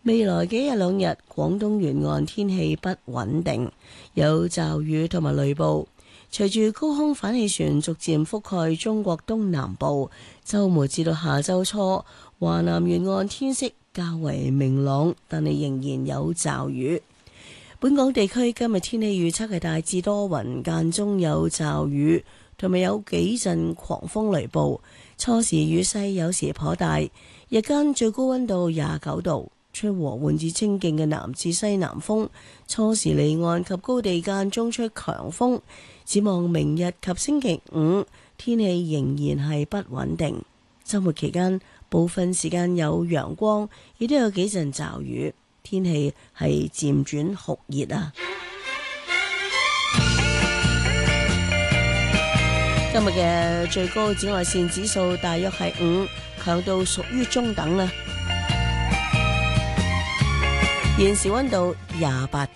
未來幾日兩日，廣東沿岸天氣不穩定，有驟雨同埋雷暴。隨住高空反氣旋逐漸覆蓋中國東南部，週末至到下週初，華南沿岸天色較為明朗，但係仍然有驟雨。本港地區今日天氣預測係大致多雲，間中有驟雨，同埋有幾陣狂風雷暴。初時雨勢有時頗大，日間最高溫度29度。吹和緩至清勁嘅南至西南風，初時離岸及高地間中吹強風。展望明日及星期五，天氣仍然係不穩定。週末期間部分時間有陽光，亦都有幾陣驟雨，天氣係漸轉酷熱啊！今日嘅最高紫外線指數大約係5，強度屬於中等啦。現時溫度28度。